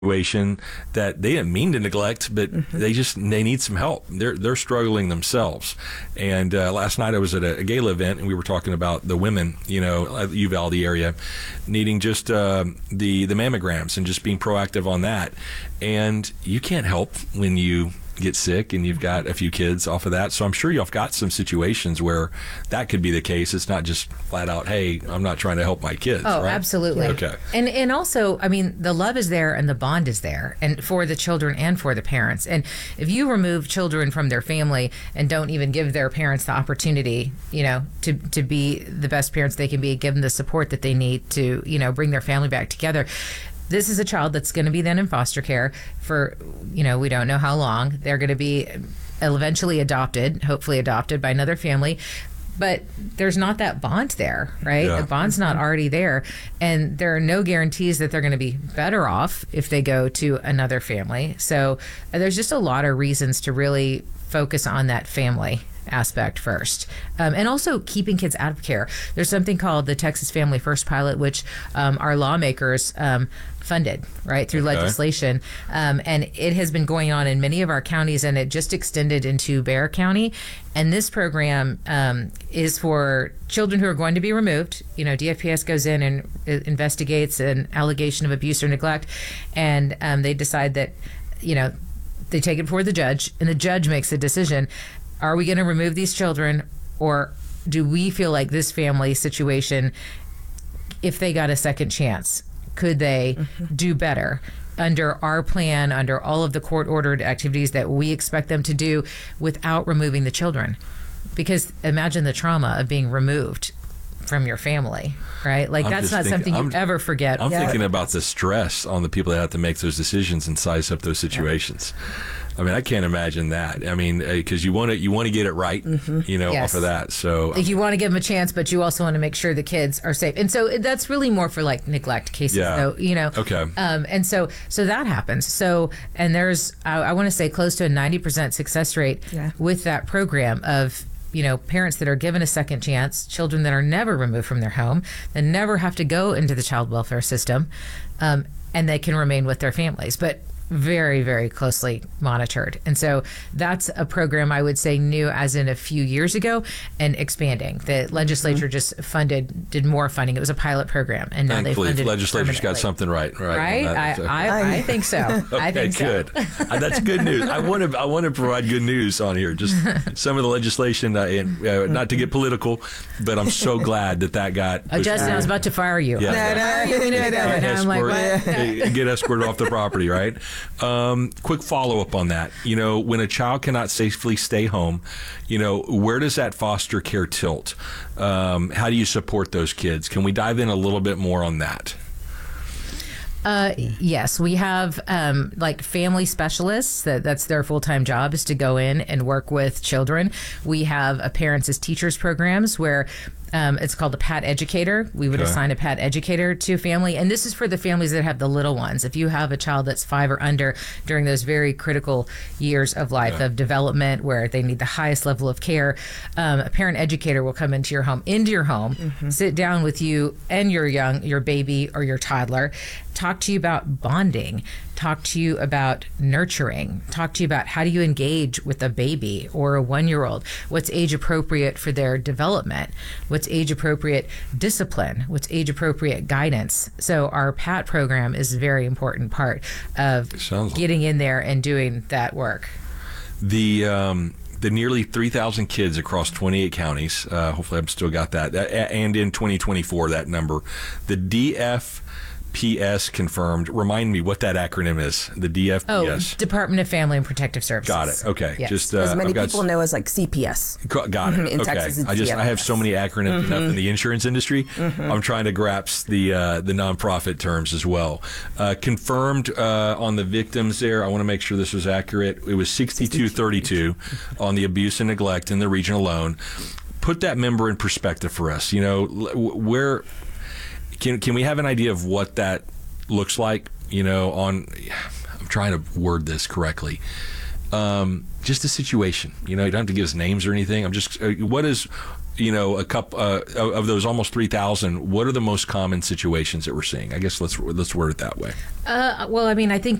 situation that they didn't mean to neglect, but they need some help. They're struggling themselves. And last night I was at a gala event, and we were talking about the women, Uvalde area, needing just the mammograms and just being proactive on that. And you can't help when you get sick and you've got a few kids off of that. So I'm sure you've got some situations where that could be the case. It's not just flat out, hey, I'm not trying to help my kids. Oh, right? Absolutely. Okay. And also, I mean, the love is there and the bond is there, and for the children and for the parents. And if you remove children from their family and don't even give their parents the opportunity, to be the best parents they can be, give them the support that they need to, bring their family back together. This is a child that's going to be then in foster care for, we don't know how long. They're going to be eventually hopefully adopted by another family. But there's not that bond there, right? Yeah. The bond's not already there. And there are no guarantees that they're going to be better off if they go to another family. So there's just a lot of reasons to really focus on that family aspect first. And also keeping kids out of care. There's something called the Texas Family First Pilot, which our lawmakers funded, right, through legislation. And it has been going on in many of our counties, and it just extended into Bexar County. And this program is for children who are going to be removed. DFPS goes in and investigates an allegation of abuse or neglect, and they decide that, they take it before the judge, and the judge makes a decision. Are we going to remove these children, or do we feel like this family situation, if they got a second chance, could they do better under our plan, under all of the court-ordered activities that we expect them to do without removing the children? Because imagine the trauma of being removed from your family, right? Like, that's not something you ever forget. I'm thinking about the stress on the people that have to make those decisions and size up those situations. I mean, I can't imagine that. I mean, because you want to get it right, off of that. So like, you want to give them a chance, but you also want to make sure the kids are safe. And so that's really more for like neglect cases, though. Okay. And so that happens. So, and there's I want to say close to a 90% success rate with that program of parents that are given a second chance, children that are never removed from their home, that never have to go into the child welfare system, and they can remain with their families. But very, very closely monitored. And so that's a program I would say new as in a few years ago and expanding. The legislature just did more funding. It was a pilot program, and now they funded it. Legislature's got something right? I think so. Okay, I think so. Good. That's good news. I want to provide good news on here. Just some of the legislation, not to get political, but I'm so glad that got. Justin, I was about to fire you. Yeah. I'm like, what? Get escorted off the property, right? Quick follow-up on that. When a child cannot safely stay home, where does that foster care tilt? How do you support those kids? Can we dive in a little bit more on that? Yes, we have like family specialists. That's their full-time job, is to go in and work with children. We have a parents as teachers programs where it's called a PAT educator. We would assign a PAT educator to a family. And this is for the families that have the little ones. If you have a child that's 5 or under during those very critical years of life of development where they need the highest level of care, a parent educator will come into your home, sit down with you and your baby or your toddler, talk to you about bonding, talk to you about nurturing, talk to you about how do you engage with a baby or a 1-year-old, what's age appropriate for their development, what's age appropriate discipline, what's age appropriate guidance. So our PAT program is a very important part of getting in there and doing that work. The nearly 3,000 kids across 28 counties, hopefully I've still got that, and in 2024, that number, the DFPS confirmed. Remind me what that acronym is. The DFPS. Oh, Department of Family and Protective Services. Got it. Okay. Yes. Just as many people know as like CPS. Got it. In okay. Texas, it's I have so many acronyms enough in the insurance industry. I'm trying to grasp the nonprofit terms as well. Confirmed on the victims there. I want to make sure this was accurate. It was 6232 on the abuse and neglect in the region alone. Put that number in perspective for us. Where. Can we have an idea of what that looks like? I'm trying to word this correctly. Just the situation. You don't have to give us names or anything. I'm just what is a couple of those almost 3,000, what are the most common situations that we're seeing? I guess let's word it that way. Well, I mean, I think